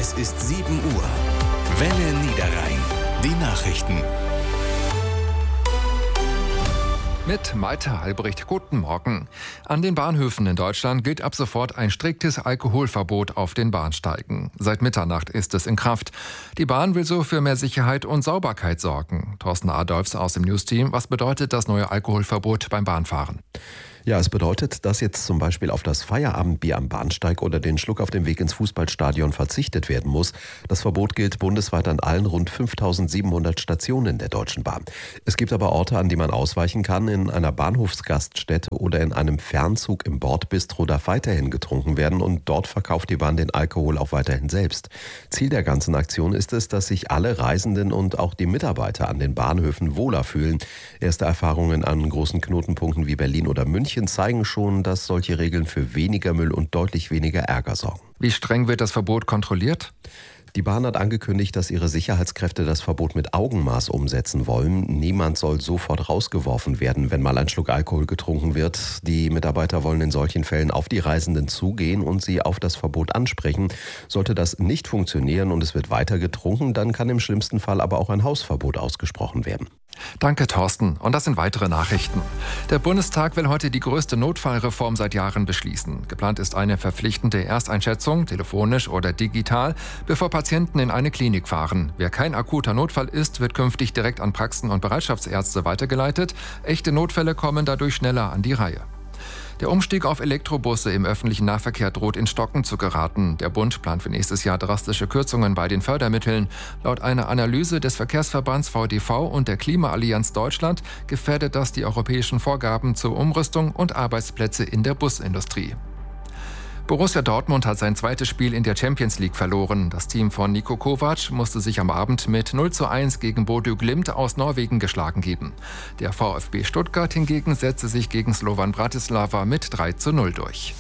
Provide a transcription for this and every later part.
Es ist 7 Uhr. Welle Niederrhein. Die Nachrichten. Mit Malte Albrecht, guten Morgen. An den Bahnhöfen in Deutschland gilt ab sofort ein striktes Alkoholverbot auf den Bahnsteigen. Seit Mitternacht ist es in Kraft. Die Bahn will so für mehr Sicherheit und Sauberkeit sorgen. Thorsten Adolfs aus dem Newsteam. Was bedeutet das neue Alkoholverbot beim Bahnfahren? Ja, es bedeutet, dass jetzt zum Beispiel auf das Feierabendbier am Bahnsteig oder den Schluck auf dem Weg ins Fußballstadion verzichtet werden muss. Das Verbot gilt bundesweit an allen rund 5.700 Stationen der Deutschen Bahn. Es gibt aber Orte, an die man ausweichen kann. In einer Bahnhofsgaststätte oder in einem Fernzug im Bordbistro darf weiterhin getrunken werden und dort verkauft die Bahn den Alkohol auch weiterhin selbst. Ziel der ganzen Aktion ist es, dass sich alle Reisenden und auch die Mitarbeiter an den Bahnhöfen wohler fühlen. Erste Erfahrungen an großen Knotenpunkten wie Berlin oder München zeigen schon, dass solche Regeln für weniger Müll und deutlich weniger Ärger sorgen. Wie streng wird das Verbot kontrolliert? Die Bahn hat angekündigt, dass ihre Sicherheitskräfte das Verbot mit Augenmaß umsetzen wollen. Niemand soll sofort rausgeworfen werden, wenn mal ein Schluck Alkohol getrunken wird. Die Mitarbeiter wollen in solchen Fällen auf die Reisenden zugehen und sie auf das Verbot ansprechen. Sollte das nicht funktionieren und es wird weiter getrunken, dann kann im schlimmsten Fall aber auch ein Hausverbot ausgesprochen werden. Danke, Thorsten. Und das sind weitere Nachrichten. Der Bundestag will heute die größte Notfallreform seit Jahren beschließen. Geplant ist eine verpflichtende Ersteinschätzung, telefonisch oder digital, bevor Patienten in eine Klinik fahren. Wer kein akuter Notfall ist, wird künftig direkt an Praxen und Bereitschaftsärzte weitergeleitet. Echte Notfälle kommen dadurch schneller an die Reihe. Der Umstieg auf Elektrobusse im öffentlichen Nahverkehr droht in Stocken zu geraten. Der Bund plant für nächstes Jahr drastische Kürzungen bei den Fördermitteln. Laut einer Analyse des Verkehrsverbands VDV und der Klimaallianz Deutschland gefährdet das die europäischen Vorgaben zur Umrüstung und Arbeitsplätze in der Busindustrie. Borussia Dortmund hat sein zweites Spiel in der Champions League verloren. Das Team von Niko Kovac musste sich am Abend mit 0:1 gegen Bodø Glimt aus Norwegen geschlagen geben. Der VfB Stuttgart hingegen setzte sich gegen Slovan Bratislava mit 3:0 durch.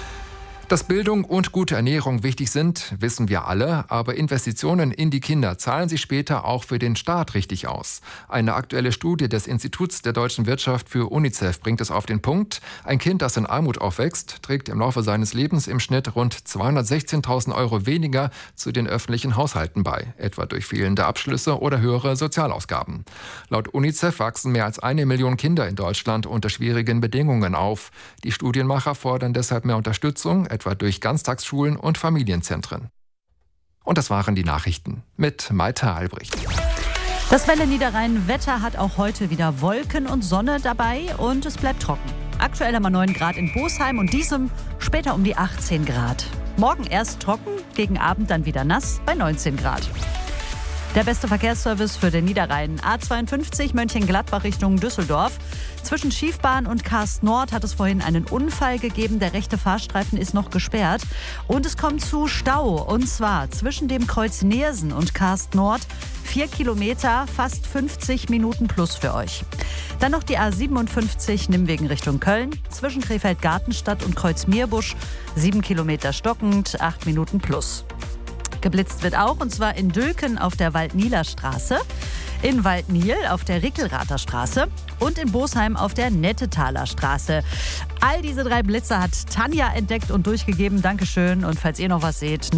Dass Bildung und gute Ernährung wichtig sind, wissen wir alle, aber Investitionen in die Kinder zahlen sich später auch für den Staat richtig aus. Eine aktuelle Studie des Instituts der deutschen Wirtschaft für UNICEF bringt es auf den Punkt: Ein Kind, das in Armut aufwächst, trägt im Laufe seines Lebens im Schnitt rund 216.000 € weniger zu den öffentlichen Haushalten bei, etwa durch fehlende Abschlüsse oder höhere Sozialausgaben. Laut UNICEF wachsen mehr als 1 Million Kinder in Deutschland unter schwierigen Bedingungen auf. Die Studienmacher fordern deshalb mehr Unterstützung, etwa durch Ganztagsschulen und Familienzentren. Und das waren die Nachrichten mit Malte Albrecht. Das Welle Niederrhein Wetter hat auch heute wieder Wolken und Sonne dabei und es bleibt trocken. Aktuell haben wir 9 Grad in Bosheim und Diesem, später um die 18 Grad. Morgen erst trocken, gegen Abend dann wieder nass bei 19 Grad. Der beste Verkehrsservice für den Niederrhein. A52 Mönchengladbach Richtung Düsseldorf. Zwischen Schiefbahn und Karst Nord hat es vorhin einen Unfall gegeben. Der rechte Fahrstreifen ist noch gesperrt. Und es kommt zu Stau. Und zwar zwischen dem Kreuz Neersen und Karst Nord. 4 Kilometer, fast 50 Minuten plus für euch. Dann noch die A57 Nimwegen Richtung Köln. Zwischen Krefeld-Gartenstadt und Kreuz Meerbusch. 7 Kilometer stockend, 8 Minuten plus. Geblitzt wird auch, und zwar in Dülken auf der Waldnieler Straße, in Waldnil auf der Rickelrather Straße und in Bosheim auf der Nettetaler Straße. All diese 3 Blitze hat Tanja entdeckt und durchgegeben. Dankeschön. Und falls ihr noch was seht,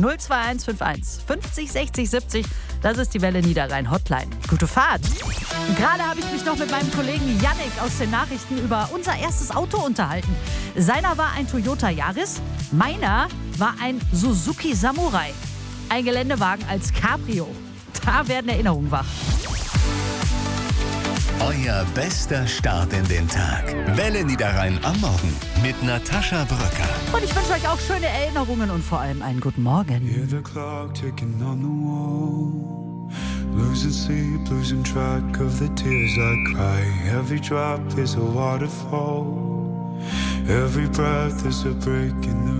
02151 50 60 70, das ist die Welle Niederrhein Hotline. Gute Fahrt. Gerade habe ich mich noch mit meinem Kollegen Yannick aus den Nachrichten über unser erstes Auto unterhalten. Seiner war ein Toyota Yaris, meiner war ein Suzuki Samurai. Ein Geländewagen als Cabrio. Da werden Erinnerungen wach. Euer bester Start in den Tag. Welle Niederrhein am Morgen mit Natascha Bröcker. Und ich wünsche euch auch schöne Erinnerungen und vor allem einen guten Morgen. Hear the clock ticking on the wall. Losing sleep, losing track of the tears I cry. Every drop is a waterfall. Every breath is a break in the